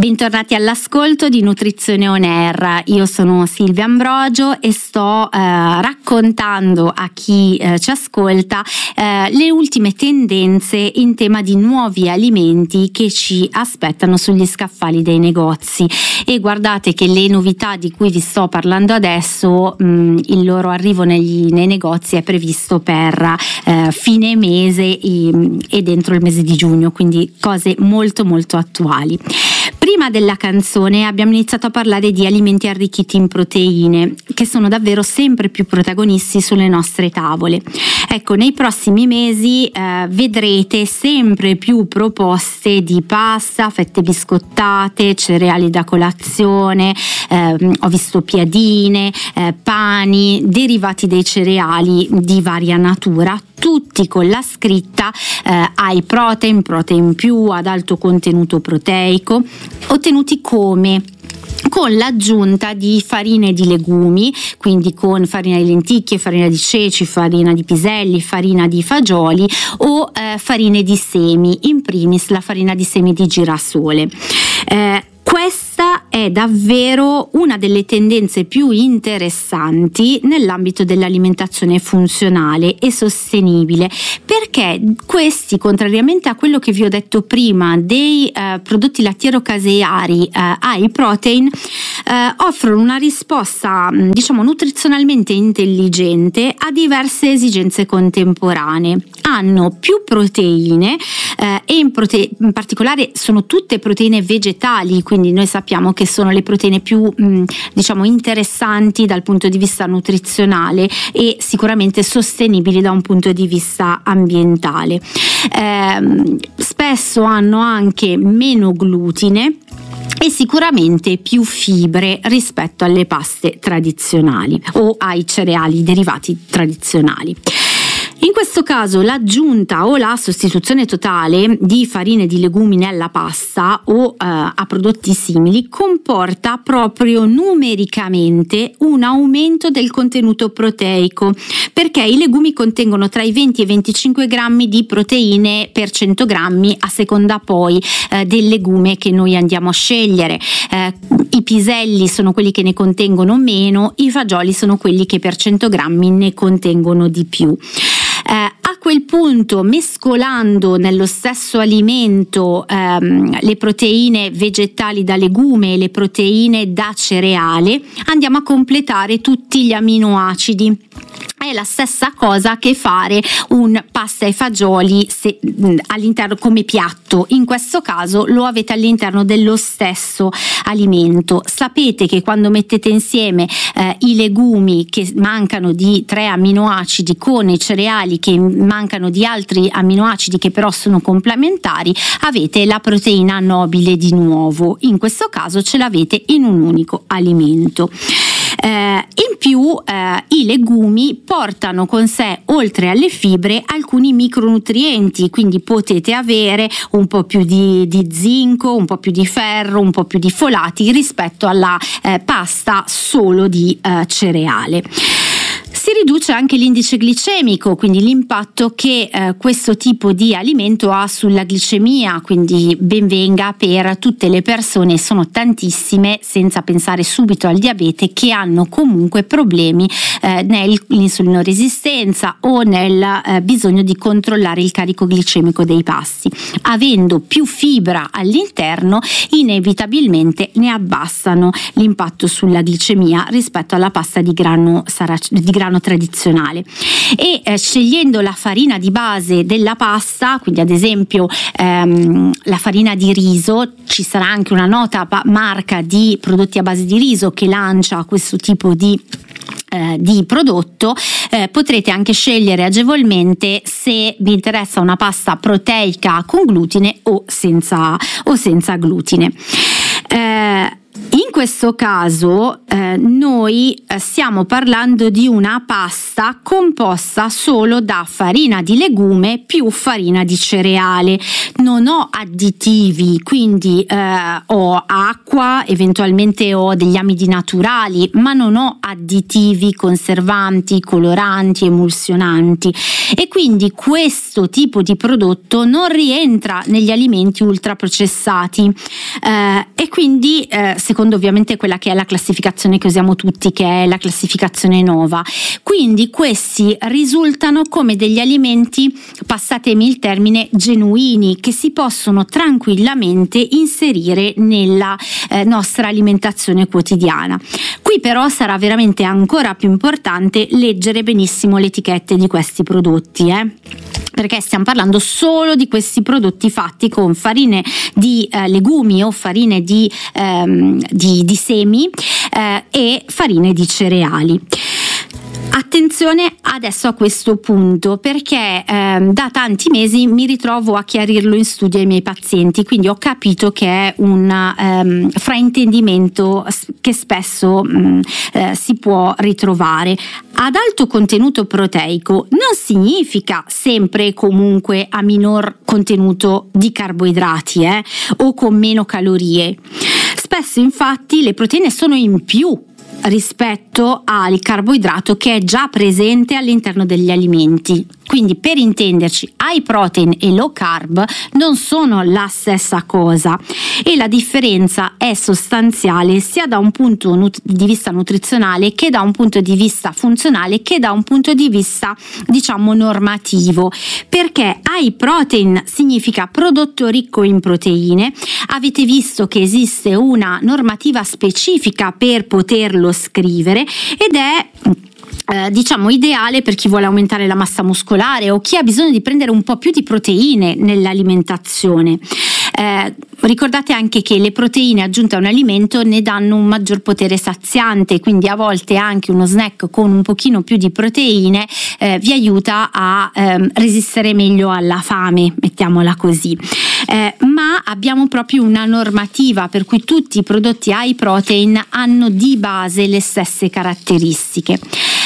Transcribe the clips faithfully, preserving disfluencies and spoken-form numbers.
Bentornati all'ascolto di Nutrizione On Air. Io sono Silvia Ambrogio e sto eh, raccontando a chi eh, ci ascolta eh, le ultime tendenze in tema di nuovi alimenti che ci aspettano sugli scaffali dei negozi. E guardate che le novità di cui vi sto parlando adesso, mh, il loro arrivo negli, nei negozi è previsto per eh, fine mese e, e dentro il mese di giugno, quindi cose molto molto attuali. Prima della canzone abbiamo iniziato a parlare di alimenti arricchiti in proteine, che sono davvero sempre più protagonisti sulle nostre tavole. Ecco, nei prossimi mesi eh, vedrete sempre più proposte di pasta, fette biscottate, cereali da colazione, eh, ho visto piadine, eh, pani, derivati dei cereali di varia natura, tutti con la scritta eh, high protein, protein più, ad alto contenuto proteico, ottenuti come? Con l'aggiunta di farine di legumi, quindi con farina di lenticchie, farina di ceci, farina di piselli, farina di fagioli o eh, farine di semi, in primis la farina di semi di girasole. Eh, Questa è davvero una delle tendenze più interessanti nell'ambito dell'alimentazione funzionale e sostenibile, perché questi, contrariamente a quello che vi ho detto prima dei eh, prodotti lattiero-caseari eh, high protein, eh, offrono una risposta, diciamo, nutrizionalmente intelligente a diverse esigenze contemporanee. Hanno più proteine eh, e in, prote- in particolare sono tutte proteine vegetali, quindi noi sappiamo che sono le proteine più mh, diciamo interessanti dal punto di vista nutrizionale e sicuramente sostenibili da un punto di vista ambientale. Eh, spesso hanno anche meno glutine e sicuramente più fibre rispetto alle paste tradizionali o ai cereali derivati tradizionali. In questo caso l'aggiunta o la sostituzione totale di farine di legumi nella pasta o eh, a prodotti simili comporta proprio numericamente un aumento del contenuto proteico, perché i legumi contengono tra i venti e i venticinque grammi di proteine per cento grammi a seconda poi eh, del legume che noi andiamo a scegliere. Eh, i piselli sono quelli che ne contengono meno, i fagioli sono quelli che per cento grammi ne contengono di più. Eh, a quel punto, mescolando nello stesso alimento ehm, le proteine vegetali da legume e le proteine da cereale, andiamo a completare tutti gli aminoacidi. È la stessa cosa che fare un pasta e fagioli se, all'interno come piatto. In questo caso lo avete all'interno dello stesso alimento. Sapete che quando mettete insieme eh, i legumi che mancano di tre aminoacidi con i cereali che mancano di altri aminoacidi che però sono complementari, avete la proteina nobile di nuovo. In questo caso ce l'avete in un unico alimento. Eh, in più eh, i legumi portano con sé, oltre alle fibre, alcuni micronutrienti, quindi potete avere un po' più di, di zinco, un po' più di ferro, un po' più di folati rispetto alla eh, pasta solo di eh, cereale. Si riduce anche l'indice glicemico, quindi l'impatto che eh, questo tipo di alimento ha sulla glicemia, quindi ben venga per tutte le persone, sono tantissime, senza pensare subito al diabete, che hanno comunque problemi eh, nell'insulinoresistenza o nel eh, bisogno di controllare il carico glicemico dei pasti. Avendo più fibra all'interno, inevitabilmente ne abbassano l'impatto sulla glicemia rispetto alla pasta di grano, sarac- di grano tradizionale. E eh, scegliendo la farina di base della pasta, quindi ad esempio ehm, la farina di riso, ci sarà anche una nota pa- marca di prodotti a base di riso che lancia questo tipo di Eh, di prodotto, eh, potrete anche scegliere agevolmente se vi interessa una pasta proteica con glutine o senza, o senza glutine. Eh, In questo caso eh, eh, noi eh, stiamo parlando di una pasta composta solo da farina di legume più farina di cereale. Non ho additivi, quindi eh, ho acqua, eventualmente ho degli amidi naturali, ma non ho additivi, conservanti, coloranti, emulsionanti, e quindi questo tipo di prodotto non rientra negli alimenti ultraprocessati eh, e quindi eh, secondo ovviamente quella che è la classificazione che usiamo tutti, che è la classificazione Nova. Quindi questi risultano come degli alimenti, passatemi il termine, genuini, che si possono tranquillamente inserire nella eh, nostra alimentazione quotidiana. Qui però sarà veramente ancora più importante leggere benissimo le etichette di questi prodotti, eh? perché stiamo parlando solo di questi prodotti fatti con farine di eh, legumi o farine di, ehm, di, di semi eh, e farine di cereali. Attenzione adesso a questo punto, perché ehm, da tanti mesi mi ritrovo a chiarirlo in studio ai miei pazienti, quindi ho capito che è un ehm, fraintendimento che spesso mh, eh, si può ritrovare. Ad alto contenuto proteico non significa sempre e comunque a minor contenuto di carboidrati eh, o con meno calorie. Spesso infatti le proteine sono in più rispetto al carboidrato che è già presente all'interno degli alimenti. Quindi, per intenderci, high protein e low carb non sono la stessa cosa e la differenza è sostanziale sia da un punto nut- di vista nutrizionale che da un punto di vista funzionale che da un punto di vista, diciamo, normativo, perché high protein significa prodotto ricco in proteine. Avete visto che esiste una normativa specifica per poterlo scrivere ed è Eh, diciamo ideale per chi vuole aumentare la massa muscolare o chi ha bisogno di prendere un po' più di proteine nell'alimentazione. Eh, ricordate anche che le proteine aggiunte a un alimento ne danno un maggior potere saziante, quindi a volte anche uno snack con un pochino più di proteine eh, vi aiuta a ehm, resistere meglio alla fame, mettiamola così. Eh, ma abbiamo proprio una normativa per cui tutti i prodotti high protein hanno di base le stesse caratteristiche.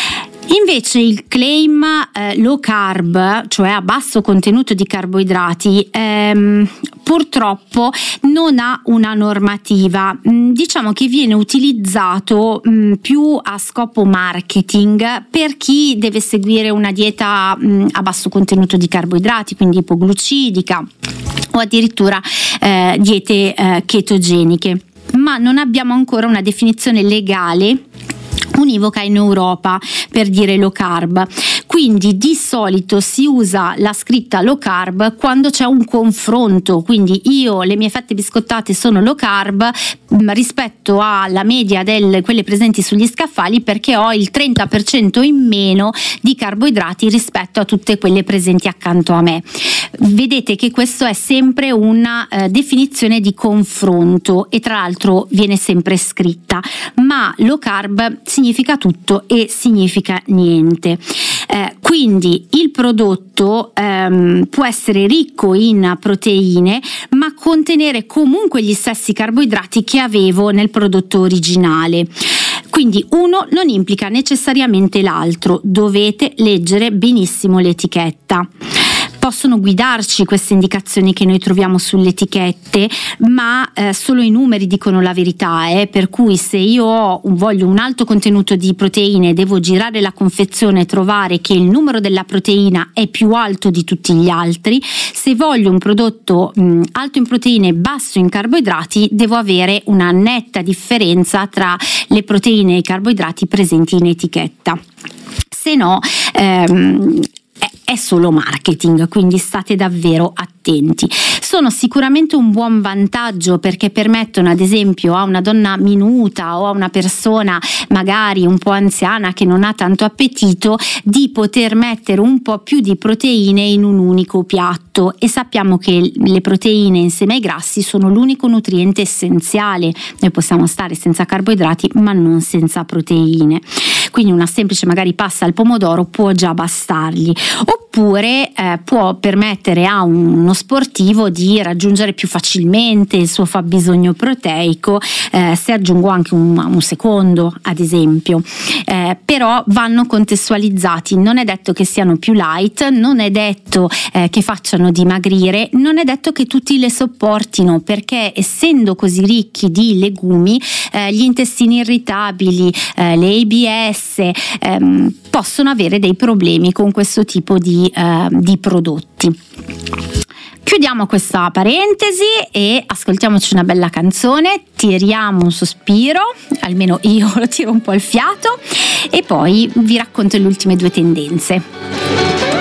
Invece il claim eh, low carb, cioè a basso contenuto di carboidrati, ehm, purtroppo non ha una normativa. Mm, diciamo che viene utilizzato mm, più a scopo marketing per chi deve seguire una dieta mm, a basso contenuto di carboidrati, quindi ipoglucidica o addirittura eh, diete eh, ketogeniche. Ma non abbiamo ancora una definizione legale univoca in Europa per dire low carb, quindi di solito si usa la scritta low carb quando c'è un confronto, quindi io le mie fette biscottate sono low carb rispetto alla media delle quelle presenti sugli scaffali perché ho il trenta per cento in meno di carboidrati rispetto a tutte quelle presenti accanto a me. Vedete che questo è sempre una eh, definizione di confronto e tra l'altro viene sempre scritta, ma low carb significa tutto e significa niente. Eh, quindi il prodotto ehm, può essere ricco in proteine ma contenere comunque gli stessi carboidrati che avevo nel prodotto originale. Quindi uno non implica necessariamente l'altro, dovete leggere benissimo l'etichetta. Possono guidarci queste indicazioni che noi troviamo sulle etichette, ma eh, solo i numeri dicono la verità, eh? Per cui se io ho, voglio un alto contenuto di proteine, devo girare la confezione e trovare che il numero della proteina è più alto di tutti gli altri. Se voglio un prodotto mh, alto in proteine e basso in carboidrati, devo avere una netta differenza tra le proteine e i carboidrati presenti in etichetta. Se no ehm, è solo marketing, quindi state davvero attenti. Sono sicuramente un buon vantaggio perché permettono ad esempio a una donna minuta o a una persona magari un po' anziana che non ha tanto appetito di poter mettere un po' più di proteine in un unico piatto, e sappiamo che le proteine insieme ai grassi sono l'unico nutriente essenziale. Noi possiamo stare senza carboidrati ma non senza proteine, quindi una semplice magari pasta al pomodoro può già bastargli. Oppure oppure eh, può permettere a uno sportivo di raggiungere più facilmente il suo fabbisogno proteico eh, se aggiungo anche un, un secondo, ad esempio. Eh, però vanno contestualizzati, non è detto che siano più light, non è detto eh, che facciano dimagrire, non è detto che tutti le sopportino, perché essendo così ricchi di legumi eh, gli intestini irritabili, eh, le I B S ehm, possono avere dei problemi con questo tipo di, eh, di prodotti. Chiudiamo questa parentesi e ascoltiamoci una bella canzone, tiriamo un sospiro, almeno io lo tiro un po' il fiato, e poi vi racconto le ultime due tendenze.